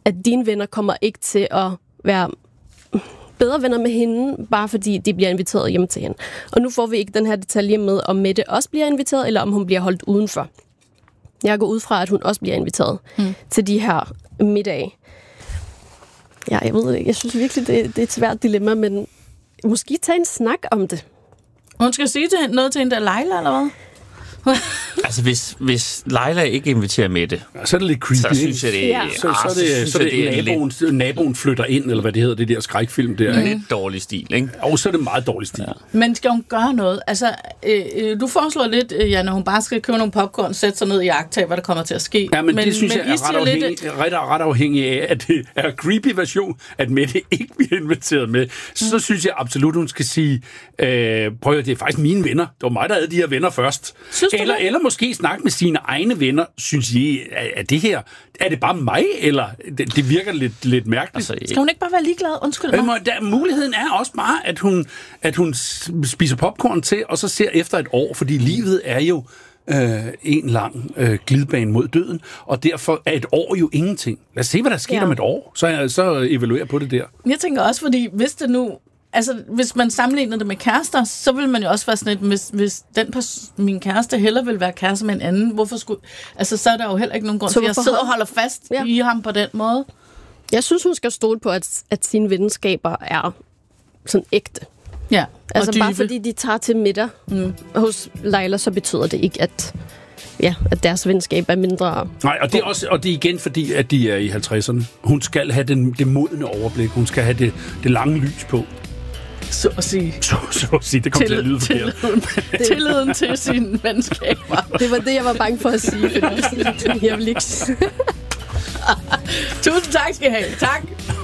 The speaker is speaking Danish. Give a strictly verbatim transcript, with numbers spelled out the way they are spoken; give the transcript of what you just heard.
at dine venner kommer ikke til at være bedre venner med hende, bare fordi de bliver inviteret hjem til hende. Og nu får vi ikke den her detalje med, om Mette også bliver inviteret, eller om hun bliver holdt udenfor. Jeg går ud fra, at hun også bliver inviteret mm. til de her middage. Ja, jeg ved ikke. Jeg synes virkelig, det, det er et svært dilemma, men måske tage en snak om det. Hun skal sige til, noget til hende der Leila, eller hvad? Altså, hvis, hvis Leila ikke inviterer Mette, så er det lidt creepy. Så synes jeg, det er... Ja. Så, så, så, det, så, så det, det er naboen, lidt... naboen flytter ind, eller hvad det hedder, det der skrækfilm der. Mm. Lidt dårlig stil, ikke? Og så er det meget dårlig stil. Ja. Men skal hun gøre noget? Altså, øh, du foreslår lidt, ja, når hun bare skal købe nogle popcorn, sætte sig ned i agtag, hvad der kommer til at ske. Ja, men, men det synes men jeg er ret afhængig, lidt... ret, ret afhængig af, at det er creepy version, at Mette ikke bliver inviteret med. Så mm. synes jeg absolut, hun skal sige, øh, prøv at det er faktisk mine venner. Det var mig, der havde de her venner først. Eller, eller måske snakke med sine egne venner. Synes I, er det her, er det bare mig, eller det, det virker lidt, lidt mærkeligt? Altså, skal hun ikke bare være ligeglad? Undskyld mig. Øh, der, muligheden er også bare, at hun, at hun spiser popcorn til, og så ser efter et år, fordi livet er jo øh, en lang øh, glidebane mod døden, og derfor er et år jo ingenting. Lad os se, hvad der sker ja. om et år, så, så evaluerer jeg på det der. Jeg tænker også, fordi hvis det nu... Altså, hvis man sammenligner det med kærester, så vil man jo også være sådan et, hvis, hvis den pers- min kæreste heller vil være kæreste med en anden, hvorfor skulle... Altså, så er der jo heller ikke nogen grund til, at jeg sidder og holder fast ja. i ham på den måde. Jeg synes, hun skal stole på, at, at sine venskaber er sådan ægte. Ja. Altså, bare fordi de tager til middag mm. hos Leila, så betyder det ikke, at... Ja, at deres venskab er mindre... Nej, og det er, også, og det er igen fordi, at de er i halvtredserne. Hun skal have den, det modne overblik. Hun skal have det, det lange lys på. Så at sige. Så, så at sige. Det kommer til at lyde forkert. Tilliden, tilliden til sine venskaber. Det var det, jeg var bange for at sige. Jeg vil ikke... Tusind tak skal I have. Tak.